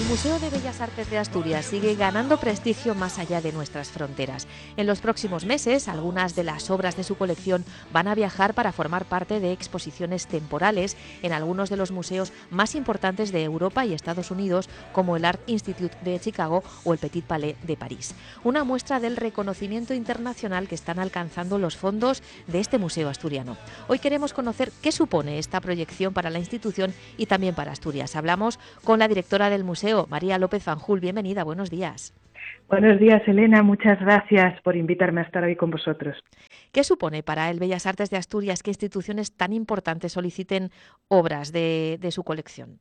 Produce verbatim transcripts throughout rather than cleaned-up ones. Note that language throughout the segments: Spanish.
El Museo de Bellas Artes de Asturias sigue ganando prestigio más allá de nuestras fronteras. En los próximos meses, algunas de las obras de su colección van a viajar para formar parte de exposiciones temporales en algunos de los museos más importantes de Europa y Estados Unidos, como el Art Institute de Chicago o el Petit Palais de París. Una muestra del reconocimiento internacional que están alcanzando los fondos de este museo asturiano. Hoy queremos conocer qué supone esta proyección para la institución y también para Asturias. Hablamos con la directora del museo, María López Fanjul. Bienvenida, buenos días. Buenos días, Elena. Muchas gracias por invitarme a estar hoy con vosotros. ¿Qué supone para el Bellas Artes de Asturias que instituciones tan importantes soliciten obras de, de su colección?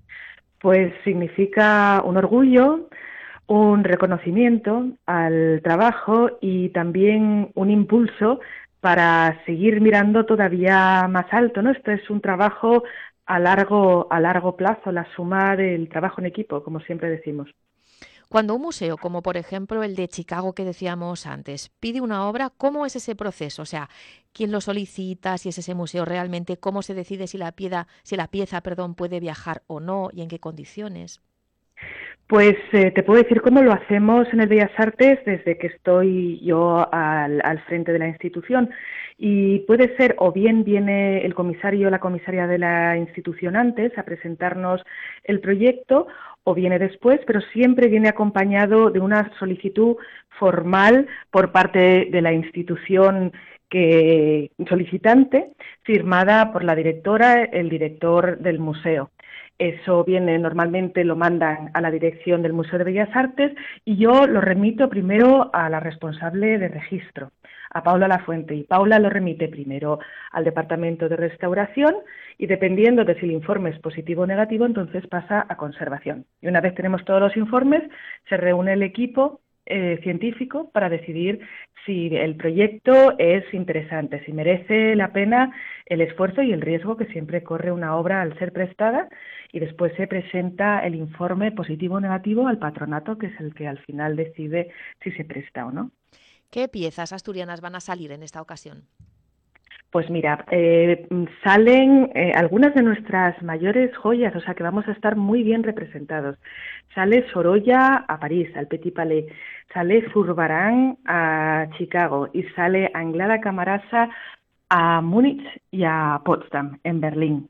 Pues significa un orgullo, un reconocimiento al trabajo y también un impulso para seguir mirando todavía más alto, ¿no? Esto es un trabajo a largo, a largo plazo, la suma del trabajo en equipo, como siempre decimos. Cuando un museo, como por ejemplo el de Chicago que decíamos antes, pide una obra, ¿cómo es ese proceso? O sea, ¿quién lo solicita? Si es ese museo realmente, ¿cómo se decide si la pieza, si la pieza, perdón, puede viajar o no y en qué condiciones? Pues eh, te puedo decir cómo lo hacemos en el Bellas Artes desde que estoy yo al, al frente de la institución. Y puede ser, o bien viene el comisario o la comisaria de la institución antes a presentarnos el proyecto, o viene después, pero siempre viene acompañado de una solicitud formal por parte de la institución que solicitante, firmada por la directora, el director del museo. Eso viene, normalmente lo mandan a la dirección del Museo de Bellas Artes y yo lo remito primero a la responsable de registro, a Paula Lafuente, y Paula lo remite primero al Departamento de Restauración y dependiendo de si el informe es positivo o negativo, entonces pasa a conservación. Y una vez tenemos todos los informes, se reúne el equipo eh, científico para decidir si el proyecto es interesante, si merece la pena el esfuerzo y el riesgo que siempre corre una obra al ser prestada, y después se presenta el informe positivo o negativo al patronato, que es el que al final decide si se presta o no. ¿Qué piezas asturianas van a salir en esta ocasión? Pues mira, eh, salen eh, algunas de nuestras mayores joyas, o sea que vamos a estar muy bien representados. Sale Sorolla a París, al Petit Palais, sale Zurbarán a Chicago y sale Anglada Camarasa a Múnich y a Potsdam, en Berlín.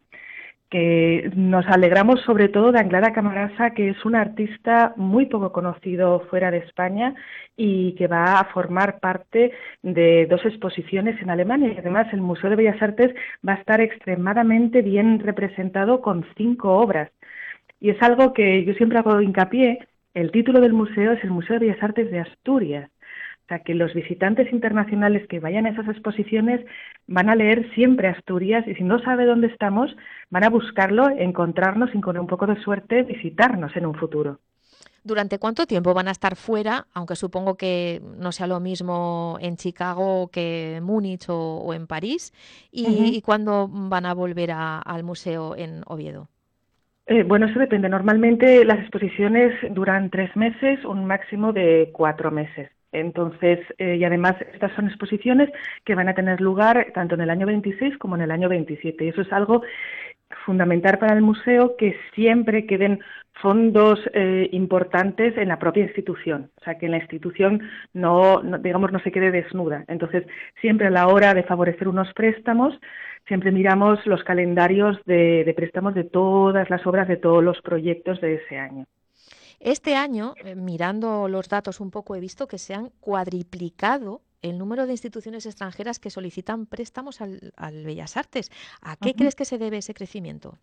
Que nos alegramos sobre todo de Anglada Camarasa, que es una artista muy poco conocido fuera de España y que va a formar parte de dos exposiciones en Alemania. Y además el Museo de Bellas Artes va a estar extremadamente bien representado con cinco obras. Y es algo que yo siempre hago hincapié, el título del museo es el Museo de Bellas Artes de Asturias. O sea, que los visitantes internacionales que vayan a esas exposiciones van a leer siempre Asturias y si no sabe dónde estamos, van a buscarlo, encontrarnos y con un poco de suerte visitarnos en un futuro. ¿Durante cuánto tiempo van a estar fuera? Aunque supongo que no sea lo mismo en Chicago que en Múnich o, o en París. ¿Y, Uh-huh. ¿y cuándo van a volver a, al museo en Oviedo? Eh, bueno, eso depende. Normalmente las exposiciones duran tres meses, un máximo de cuatro meses. Entonces, eh, y además estas son exposiciones que van a tener lugar tanto en el año veintiséis como en el año veintisiete. Y eso es algo fundamental para el museo, que siempre queden fondos eh, importantes en la propia institución. O sea, que la institución no, no, digamos, no se quede desnuda. Entonces, siempre a la hora de favorecer unos préstamos, siempre miramos los calendarios de, de préstamos de todas las obras, de todos los proyectos de ese año. Este año, eh, mirando los datos un poco, he visto que se han cuadriplicado el número de instituciones extranjeras que solicitan préstamos al, al Bellas Artes. ¿A qué Uh-huh. crees que se debe ese crecimiento?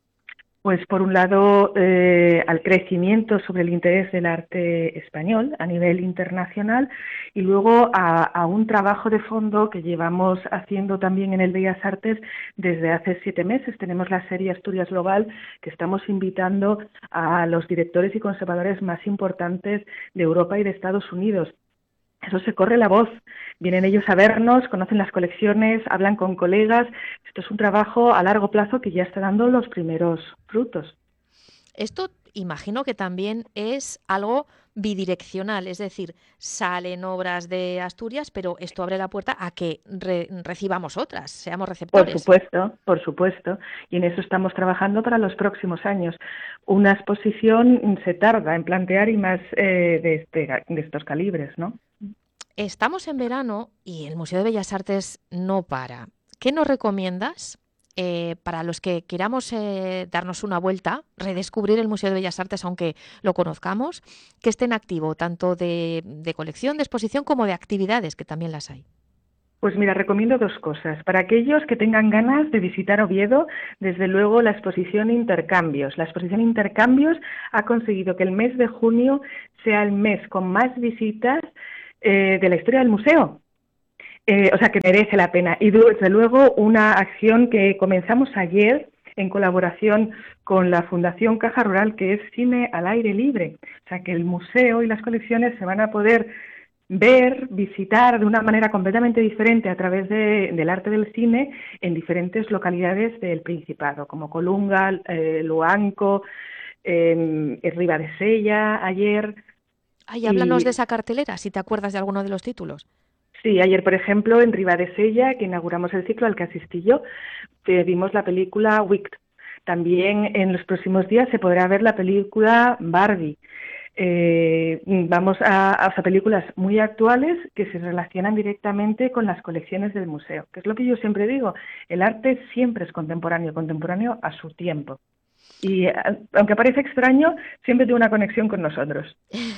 Pues por un lado eh, al crecimiento sobre el interés del arte español a nivel internacional y luego a, a un trabajo de fondo que llevamos haciendo también en el Bellas Artes desde hace siete meses. Tenemos la serie Asturias Global, que estamos invitando a los directores y conservadores más importantes de Europa y de Estados Unidos. Eso se corre la voz, vienen ellos a vernos, conocen las colecciones, hablan con colegas. Esto es un trabajo a largo plazo que ya está dando los primeros frutos. Esto imagino que también es algo bidireccional, es decir, salen obras de Asturias, pero esto abre la puerta a que re- recibamos otras, seamos Por receptores. supuesto, por supuesto. Y en eso estamos trabajando para los próximos años. Una exposición se tarda en plantear y más eh, de, este, de estos calibres, ¿no? Estamos en verano y el Museo de Bellas Artes no para. ¿Qué nos recomiendas eh, para los que queramos eh, darnos una vuelta, redescubrir el Museo de Bellas Artes, aunque lo conozcamos, que esté en activo, tanto de, de colección, de exposición, como de actividades, que también las hay? Pues mira, recomiendo dos cosas. Para aquellos que tengan ganas de visitar Oviedo, desde luego la exposición Intercambios. La exposición Intercambios ha conseguido que el mes de junio sea el mes con más visitas eh, de la historia del museo. Eh, o sea, que merece la pena. Y desde luego una acción que comenzamos ayer en colaboración con la Fundación Caja Rural, que es Cine al Aire Libre. O sea, que el museo y las colecciones se van a poder ver, visitar de una manera completamente diferente a través de, del arte del cine en diferentes localidades del Principado, como Colunga, eh, Luanco, eh, Ribadesella, ayer. Ay, háblanos Y de esa cartelera, si te acuerdas de alguno de los títulos. sí, ayer, por ejemplo, en Ribadesella, que inauguramos el ciclo al que asistí yo, eh, vimos la película Wicked. También en los próximos días se podrá ver la película Barbie. Eh, vamos a, a, a películas muy actuales que se relacionan directamente con las colecciones del museo, que es lo que yo siempre digo, el arte siempre es contemporáneo, contemporáneo a su tiempo. Y aunque parece extraño, siempre tiene una conexión con nosotros.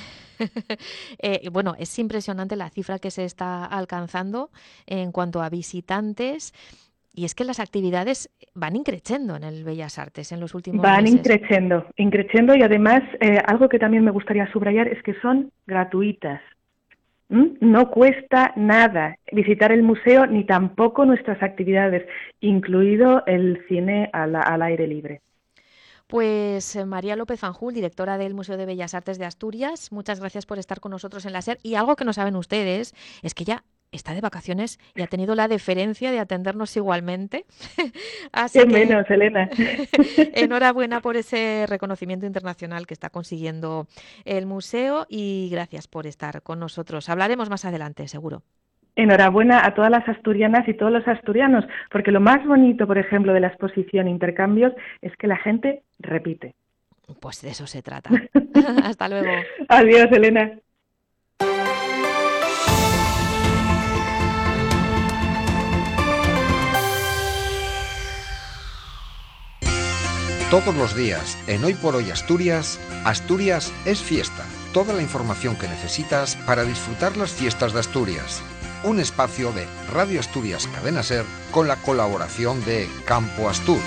eh, bueno, es impresionante la cifra que se está alcanzando en cuanto a visitantes. Y es que las actividades van increciendo en el Bellas Artes en los últimos van meses. Van increciendo, increciendo y además eh, algo que también me gustaría subrayar es que son gratuitas. ¿Mm? No cuesta nada visitar el museo ni tampoco nuestras actividades, incluido el cine al, al aire libre. Pues María López Fanjul, directora del Museo de Bellas Artes de Asturias, muchas gracias por estar con nosotros en la SER. Y algo que no saben ustedes es que ya está de vacaciones y ha tenido la deferencia de atendernos igualmente. Así Qué que, menos, Elena. Enhorabuena por ese reconocimiento internacional que está consiguiendo el museo y gracias por estar con nosotros. Hablaremos más adelante, seguro. Enhorabuena a todas las asturianas y todos los asturianos, porque lo más bonito, por ejemplo, de la exposición Intercambios es que la gente repite. Pues de eso se trata. Hasta luego. Adiós, Elena. Todos los días, en Hoy por Hoy Asturias, Asturias es fiesta. Toda la información que necesitas para disfrutar las fiestas de Asturias. Un espacio de Radio Asturias Cadena SER con la colaboración de Campo Astur.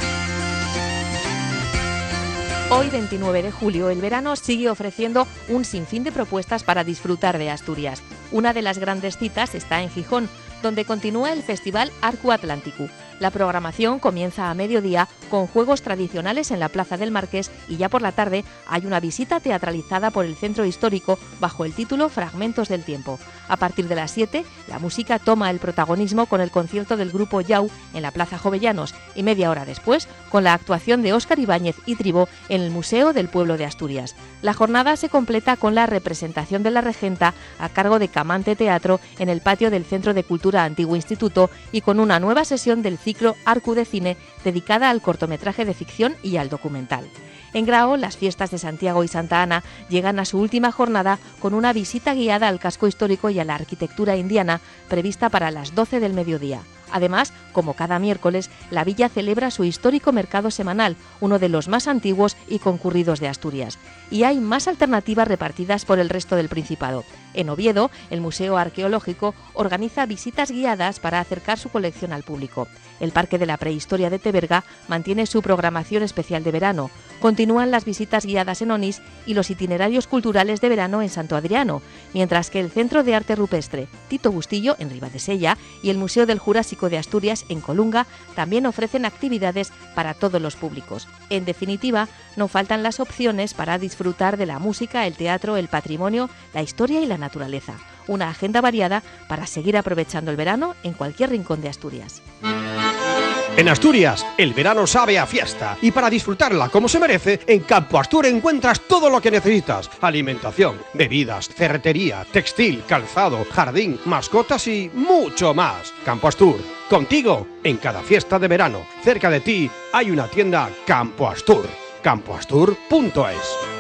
Hoy, veintinueve de julio, el verano sigue ofreciendo un sinfín de propuestas para disfrutar de Asturias. Una de las grandes citas está en Gijón, donde continúa el Festival Arcu Atlánticu. La programación comienza a mediodía con juegos tradicionales en la Plaza del Marqués y ya por la tarde hay una visita teatralizada por el centro histórico bajo el título Fragmentos del Tiempo. A partir de las siete, la música toma el protagonismo con el concierto del grupo Yau en la Plaza Jovellanos y media hora después con la actuación de Óscar Ibáñez y Tribó en el Museo del Pueblo de Asturias. La jornada se completa con la representación de la regenta a cargo de Camante Teatro en el patio del Centro de Cultura Antiguo Instituto y con una nueva sesión del ciclo Arcu de Cine dedicada al cortometraje de ficción y al documental. En Grao, las fiestas de Santiago y Santa Ana llegan a su última jornada con una visita guiada al casco histórico y a la arquitectura indiana prevista para las doce del mediodía. Además, como cada miércoles, la villa celebra su histórico mercado semanal, uno de los más antiguos y concurridos de Asturias. Y hay más alternativas repartidas por el resto del Principado. En Oviedo, el Museo Arqueológico organiza visitas guiadas para acercar su colección al público. El Parque de la Prehistoria de Teberga mantiene su programación especial de verano. Continúan las visitas guiadas en Onís y los itinerarios culturales de verano en Santo Adriano, mientras que el Centro de Arte Rupestre Tito Bustillo en Ribadesella y el Museo del Jurásico de Asturias en Colunga también ofrecen actividades para todos los públicos. En definitiva, no faltan las opciones para disfrutar de la música, el teatro, el patrimonio, la historia y la naturaleza. Una agenda variada para seguir aprovechando el verano en cualquier rincón de Asturias. En Asturias, el verano sabe a fiesta y para disfrutarla como se merece, en Campo Astur encuentras todo lo que necesitas. Alimentación, bebidas, ferretería, textil, calzado, jardín, mascotas y mucho más. Campo Astur, contigo en cada fiesta de verano. Cerca de ti hay una tienda Campo Astur. campo astur punto es.